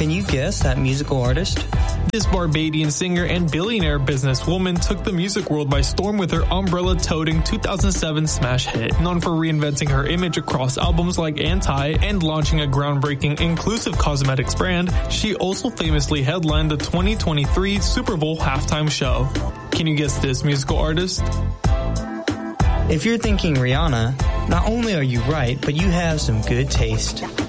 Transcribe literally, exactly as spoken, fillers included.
Can you guess that musical artist? This Barbadian singer and billionaire businesswoman took the music world by storm with her umbrella-toting two thousand seven smash hit. Known for reinventing her image across albums like Anti and launching a groundbreaking inclusive cosmetics brand, she also famously headlined the twenty twenty-three Super Bowl halftime show. Can you guess this musical artist? If you're thinking Rihanna, not only are you right, but you have some good taste.